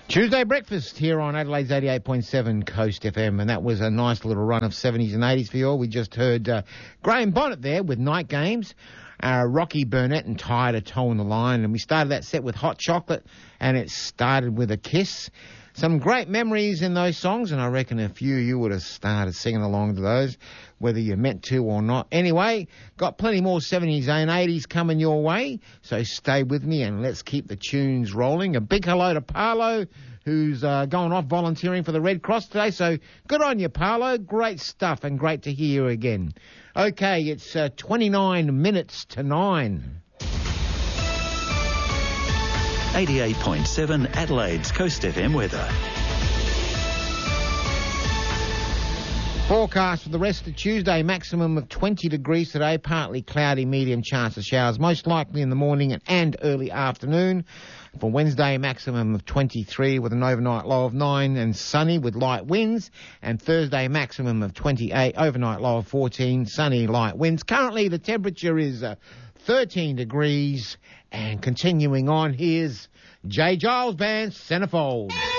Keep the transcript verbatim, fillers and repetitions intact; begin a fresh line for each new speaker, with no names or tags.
Tuesday breakfast here on Adelaide's eighty-eight point seven Coast F M, and that was a nice little run of seventies and eighties for you all. We just heard uh, Graham Bonnet there with Night Games, uh, Rocky Burnett and Tired of Towing the Line, and we started that set with Hot Chocolate, and it started with A Kiss. Some great memories in those songs, and I reckon a few of you would have started singing along to those, whether you meant to or not. Anyway, got plenty more seventies and eighties coming your way, so stay with me and let's keep the tunes rolling. A big hello to Paolo, who's uh, going off volunteering for the Red Cross today, so good on you, Paolo. Great stuff and great to hear you again. Okay, it's uh, twenty-nine minutes to nine.
eighty-eight point seven Adelaide's Coast F M weather.
Forecast for the rest of Tuesday, maximum of twenty degrees today, partly cloudy, medium chance of showers, most likely in the morning and early afternoon. For Wednesday, maximum of twenty-three with an overnight low of nine and sunny with light winds. And Thursday, maximum of twenty-eight, overnight low of fourteen, sunny, light winds. Currently, the temperature is uh, thirteen degrees. And continuing on, here's J. Giles Band, Centerfold.